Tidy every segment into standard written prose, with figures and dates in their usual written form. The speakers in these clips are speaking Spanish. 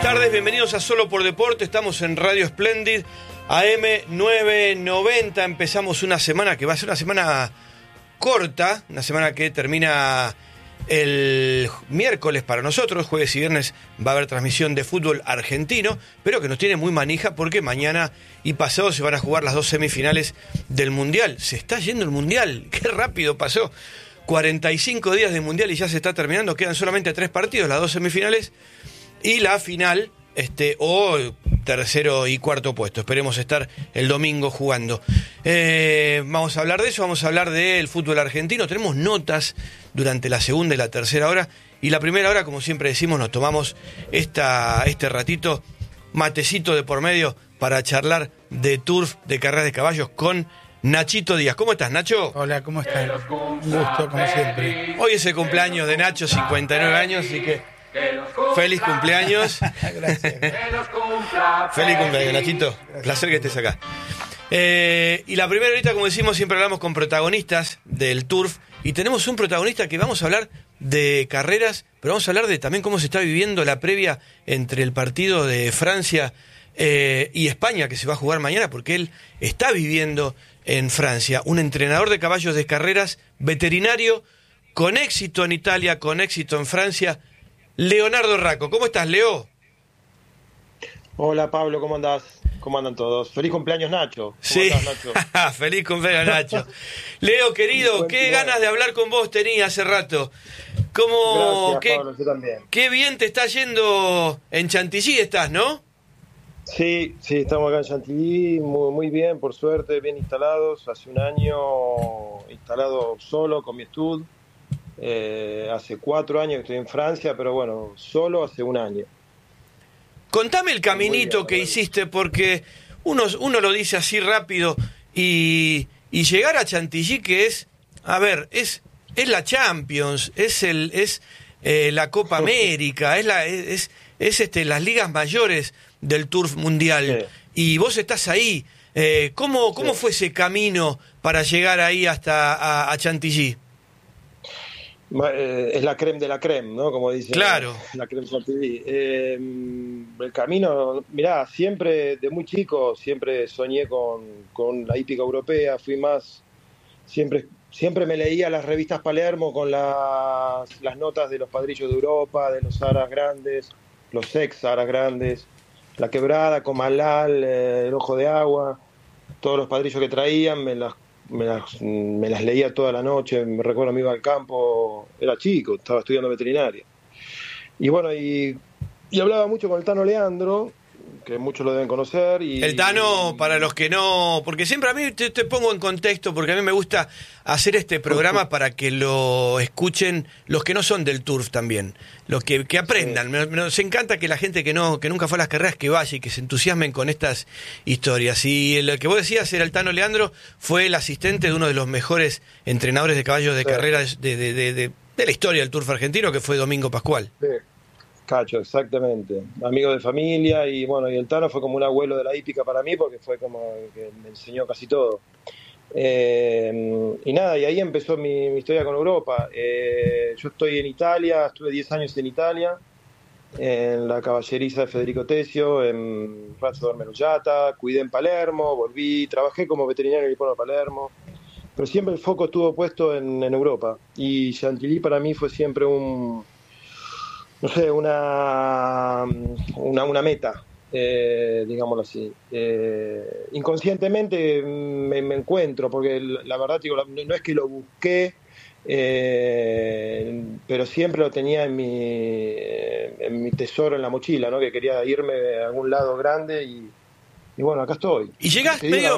tardes, bienvenidos a Solo por Deporte. Estamos en Radio Splendid, AM 990. Empezamos una semana que va a ser una semana corta, una semana que termina el miércoles para nosotros. Jueves y viernes va a haber transmisión de fútbol argentino, pero que nos tiene muy manija porque mañana y pasado se van a jugar las dos semifinales del Mundial. Se está yendo el Mundial, qué rápido pasó. 45 días de Mundial y ya se está terminando. Quedan solamente 3 partidos, las dos semifinales y la final, o tercero y cuarto puesto. Esperemos estar el domingo jugando. Vamos a hablar de eso, vamos a hablar del fútbol argentino. Tenemos notas durante la segunda y la tercera hora. Y la primera hora, como siempre decimos, nos tomamos este ratito, matecito de por medio, para charlar de turf, de carreras de caballos con Nachito Díaz. ¿Cómo estás, Nacho? Hola, ¿cómo estás? Un gusto, como siempre. Hoy es el cumpleaños de Nacho, 59 años, así que feliz cumpleaños. Gracias. Feliz cumpleaños, Nachito. Gracias. Placer que estés acá. Y la primera horita, como decimos, siempre hablamos con protagonistas del turf. Y tenemos un protagonista que vamos a hablar de carreras, pero vamos a hablar de también cómo se está viviendo la previa entre el partido de Francia y España, que se va a jugar mañana, porque él está viviendo en Francia. Un entrenador de caballos de carreras, veterinario, con éxito en Italia, con éxito en Francia, Leonardo Racco. ¿Cómo estás, Leo? Hola, Pablo, ¿cómo andás? ¿Cómo andan todos? Feliz cumpleaños, Nacho. Sí, ¿Cómo andás, Nacho? Feliz cumpleaños, Nacho. Leo, querido, qué ganas de hablar con vos tenía hace rato. Gracias, Pablo, yo también. Qué bien te está yendo en Chantilly, estás, ¿no? Sí, estamos acá en Chantilly, muy bien, por suerte, bien instalados. Hace un año instalado solo con mi estudio. Hace 4 años que estoy en Francia, pero bueno, solo hace un año. Contame el caminito que hiciste, porque uno lo dice así rápido y llegar a Chantilly, que es la Champions, es la Copa América, es las ligas mayores del turf mundial, sí. Y vos estás ahí. ¿Cómo fue ese camino para llegar ahí hasta a Chantilly? Es la creme de la creme, ¿no? Como dicen. Claro. La creme Chantilly. El camino, mirá, siempre, de muy chico, siempre soñé con la hípica europea. Siempre me leía las revistas Palermo con las notas de los padrillos de Europa, de los aras grandes, los ex aras grandes, la quebrada, Comalal, el ojo de agua, todos los padrillos que traían, me las leía toda la noche. Me recuerdo, me iba al campo, era chico, estaba estudiando veterinaria. Y bueno, y hablaba mucho con el Tano Leandro, que muchos lo deben conocer. El Tano, para los que no... Porque siempre a mí te pongo en contexto, porque a mí me gusta hacer este programa para que lo escuchen los que no son del turf también, los que aprendan. Sí. Nos encanta que la gente que nunca fue a las carreras, que vaya y que se entusiasmen con estas historias. Y el que vos decías era el Tano Leandro, fue el asistente de uno de los mejores entrenadores de caballos de carreras de la historia del turf argentino, que fue Domingo Pascual. Sí. Cacho, exactamente. Amigo de familia, y bueno, y el Tano fue como un abuelo de la hípica para mí, porque fue como que me enseñó casi todo. Y nada, y ahí empezó mi historia con Europa. Yo estoy en Italia, estuve 10 años en Italia, en la caballeriza de Federico Tesio, en Razzo d'Ormenullata, cuidé en Palermo, volví, trabajé como veterinario en el Hipódromo de Palermo, pero siempre el foco estuvo puesto en Europa. Y Chantilly para mí fue siempre una meta, digámoslo así. Inconscientemente me encuentro, porque la verdad, digo, no es que lo busqué, pero siempre lo tenía en mi tesoro, en la mochila, ¿no? Que quería irme a algún lado grande y bueno, acá estoy. Y llegás medio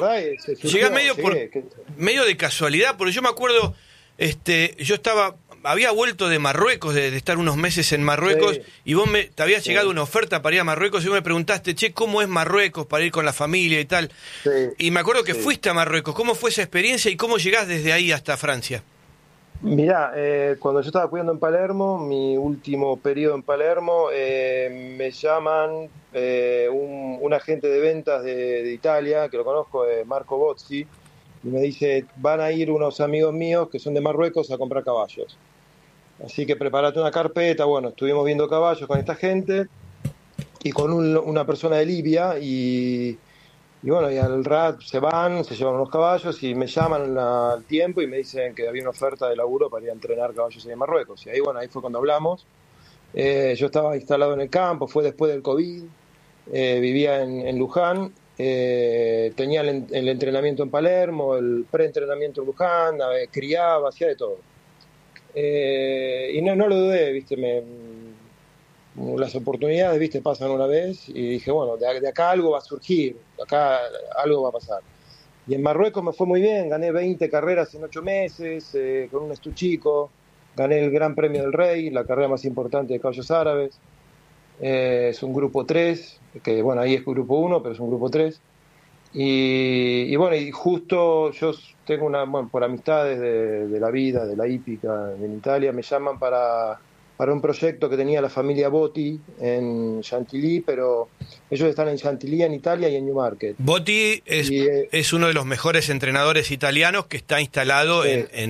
de casualidad, porque yo me acuerdo, yo había vuelto de Marruecos, de estar unos meses en Marruecos, sí. Y vos te había llegado una oferta para ir a Marruecos y vos me preguntaste, ¿cómo es Marruecos para ir con la familia y tal? Sí. Y me acuerdo que fuiste a Marruecos. ¿Cómo fue esa experiencia y cómo llegás desde ahí hasta Francia? Mirá, cuando yo estaba cuidando en Palermo, mi último periodo en Palermo, me llaman un agente de ventas de Italia, que lo conozco, Marco Bozzi, y me dice, van a ir unos amigos míos que son de Marruecos a comprar caballos. Así que prepárate una carpeta. Bueno, estuvimos viendo caballos con esta gente con una persona de Libia y bueno, y al rato se llevan unos caballos y me llaman al tiempo y me dicen que había una oferta de laburo para ir a entrenar caballos en Marruecos. Y ahí, bueno, ahí fue cuando hablamos. Yo estaba instalado en el campo, fue después del COVID, vivía en Luján, tenía el entrenamiento en Palermo, el preentrenamiento en Luján, criaba, hacía de todo. Y no lo dudé, ¿viste? Las oportunidades, viste, pasan una vez y dije, bueno, de acá algo va a surgir, de acá algo va a pasar. Y en Marruecos me fue muy bien, gané 20 carreras en 8 meses, con un estuchico, gané el Gran Premio del Rey, la carrera más importante de caballos árabes. Es un grupo 3, que bueno, ahí es grupo 1, pero es un grupo 3. Y bueno, y justo yo tengo por amistades de la vida, de la hípica en Italia, me llaman para un proyecto que tenía la familia Botti en Chantilly, pero ellos están en Chantilly, en Italia, y en Newmarket. Botti es uno de los mejores entrenadores italianos que está instalado en